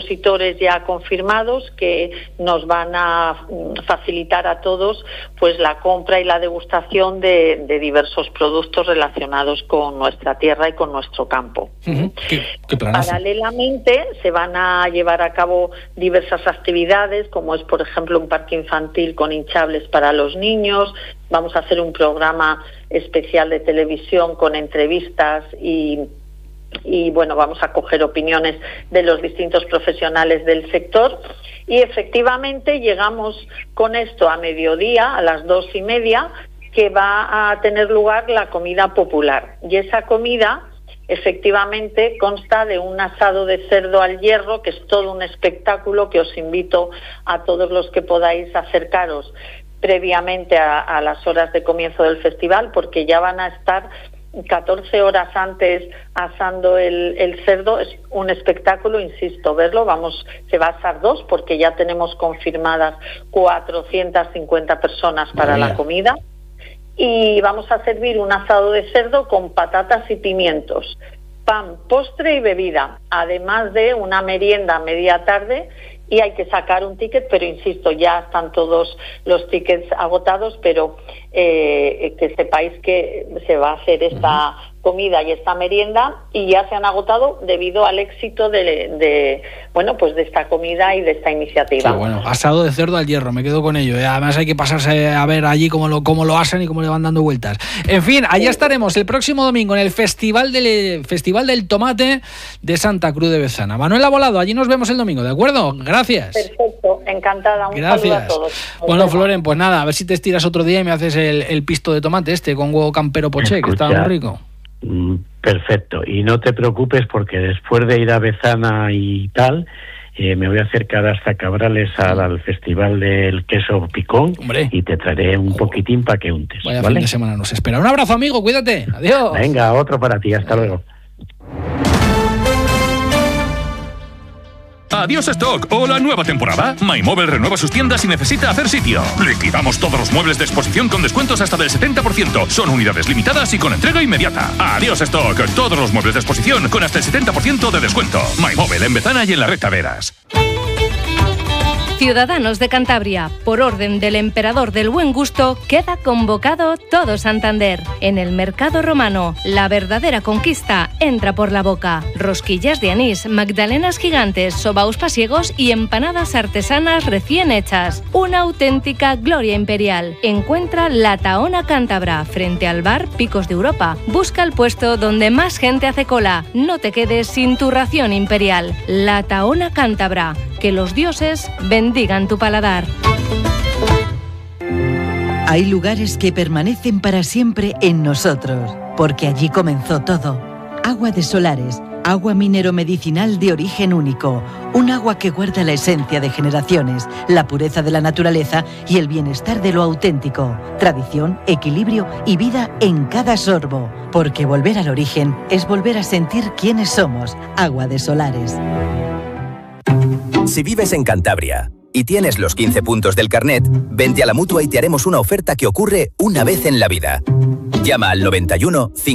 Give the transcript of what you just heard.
expositores ya confirmados que nos van a facilitar a todos pues la compra y la degustación de diversos productos relacionados con nuestra tierra y con nuestro campo. ¿Qué planazo? Paralelamente se van a llevar a cabo diversas actividades, como es por ejemplo un parque infantil con hinchables para los niños. Vamos a hacer un programa especial de televisión con entrevistas y bueno, vamos a coger opiniones de los distintos profesionales del sector, y efectivamente llegamos con esto a mediodía, a las 2:30, que va a tener lugar la comida popular, y esa comida efectivamente consta de un asado de cerdo al hierro, que es todo un espectáculo que os invito a todos los que podáis acercaros previamente a las horas de comienzo del festival, porque ya van a estar 14 horas antes asando el cerdo. Es un espectáculo, insisto, verlo. Se va a asar 2 porque ya tenemos confirmadas 450 personas para la comida, y vamos a servir un asado de cerdo con patatas y pimientos, pan, postre y bebida, además de una merienda a media tarde. Y hay que sacar un ticket, pero insisto, ya están todos los tickets agotados, pero que sepáis que se va a hacer esta comida y esta merienda, y ya se han agotado debido al éxito de esta comida y de esta iniciativa. Sí, bueno, asado de cerdo al hierro, me quedo con ello. Además hay que pasarse a ver allí cómo lo asan y cómo le van dando vueltas. En fin, allá estaremos el próximo domingo en el Festival del Tomate de Santa Cruz de Bezana. Manuela Volado, allí nos vemos el domingo, ¿de acuerdo? Gracias. Perfecto, encantada. Un saludo a todos. Bueno, Floren, pues nada, a ver si te estiras otro día y me haces el pisto de tomate con huevo campero poché, que está muy rico. Perfecto, y no te preocupes porque después de ir a Bezana y tal, me voy a acercar hasta Cabrales al Festival del Queso Picón. Hombre. Y te traeré un poquitín para que untes. Vaya, ¿vale? fin de semana nos espera. Un abrazo, amigo, cuídate, adiós. Venga, otro para ti, hasta luego. Adiós Stock o la nueva temporada. MyMobile renueva sus tiendas y necesita hacer sitio. Liquidamos todos los muebles de exposición con descuentos hasta del 70%. Son unidades limitadas y con entrega inmediata. Adiós Stock. Todos los muebles de exposición con hasta el 70% de descuento. MyMobile en Bezana y en la Recta Veras. Ciudadanos de Cantabria, por orden del Emperador del Buen Gusto, queda convocado todo Santander. En el Mercado Romano, la verdadera conquista entra por la boca. Rosquillas de anís, magdalenas gigantes, sobaos pasiegos y empanadas artesanas recién hechas. Una auténtica gloria imperial. Encuentra La Tahona Cántabra, frente al bar Picos de Europa. Busca el puesto donde más gente hace cola. No te quedes sin tu ración imperial. La Tahona Cántabra. Que los dioses bendigan tu paladar. Hay lugares que permanecen para siempre en nosotros, porque allí comenzó todo. Agua de Solares, agua minero-medicinal de origen único. Un agua que guarda la esencia de generaciones, la pureza de la naturaleza y el bienestar de lo auténtico. Tradición, equilibrio y vida en cada sorbo. Porque volver al origen es volver a sentir quiénes somos. Agua de Solares. Si vives en Cantabria y tienes los 15 puntos del carnet, vente a la Mutua y te haremos una oferta que ocurre una vez en la vida. Llama al 91